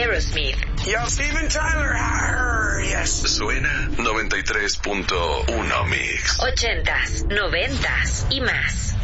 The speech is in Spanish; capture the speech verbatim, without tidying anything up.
Aerosmith. Yo, Steven Tyler. Arr, yes. Suena noventa y tres punto uno Mix. Ochentas, noventas y más.